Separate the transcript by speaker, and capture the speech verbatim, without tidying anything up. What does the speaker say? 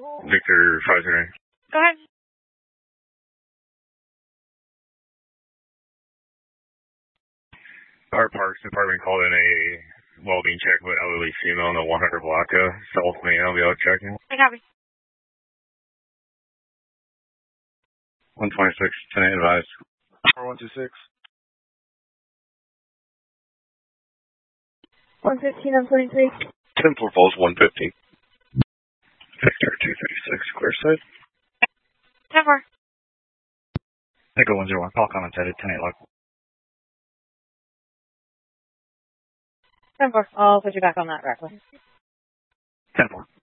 Speaker 1: Victor five zero.
Speaker 2: Go ahead.
Speaker 1: Our Parks Department called in a well-being check with elderly female in the one hundred block of South Main. I'll be out checking.
Speaker 2: I copy.
Speaker 1: one twenty-six, ten advised.
Speaker 3: four one two six.
Speaker 2: one fifteen on forty-three.
Speaker 3: ten four Falls, one fifteen.
Speaker 1: Victor two thirty-six, clear side.
Speaker 2: ten four.
Speaker 4: Echo one zero one, call comments headed ten eight log.
Speaker 2: ten four. I'll put you back on that record.
Speaker 4: ten four.